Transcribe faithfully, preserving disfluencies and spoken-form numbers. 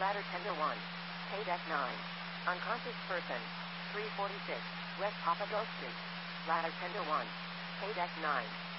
Ladder tender one. Pay deck nine. Unconscious person. three forty-six. West Papago Street. Ladder tender one. Pay deck nine.